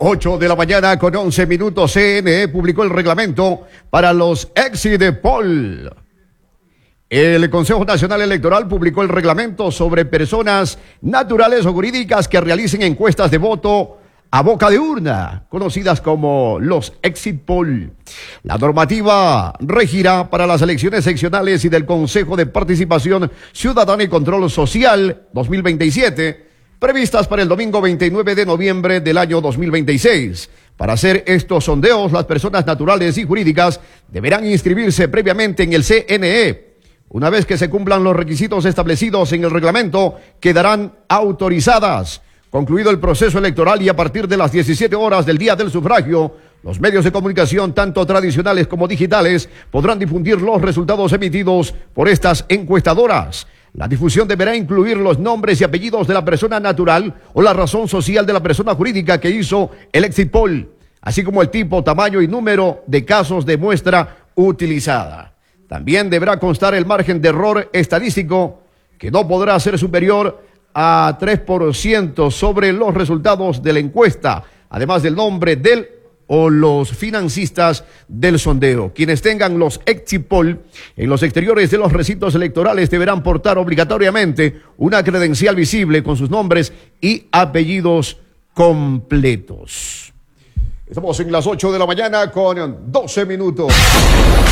8 de la mañana con 11 minutos, CNE publicó el reglamento para los exit poll. El Consejo Nacional Electoral publicó el reglamento sobre personas naturales o jurídicas que realicen encuestas de voto a boca de urna, conocidas como los exit poll. La normativa regirá para las elecciones seccionales y del Consejo de Participación Ciudadana y Control Social 2027, previstas para el domingo 29 de noviembre del año 2026. Para hacer estos sondeos, las personas naturales y jurídicas deberán inscribirse previamente en el CNE. Una vez que se cumplan los requisitos establecidos en el reglamento, quedarán autorizadas. Concluido el proceso electoral y a partir de las 17 horas del día del sufragio, los medios de comunicación, tanto tradicionales como digitales, podrán difundir los resultados emitidos por estas encuestadoras. La difusión deberá incluir los nombres y apellidos de la persona natural o la razón social de la persona jurídica que hizo el exit poll, así como el tipo, tamaño y número de casos de muestra utilizada. También deberá constar el margen de error estadístico, que no podrá ser superior a 3% sobre los resultados de la encuesta, además del nombre del o los financistas del sondeo. Quienes tengan los exit poll en los exteriores de los recintos electorales deberán portar obligatoriamente una credencial visible con sus nombres y apellidos completos. Estamos en las 8 de la mañana con 12 minutos.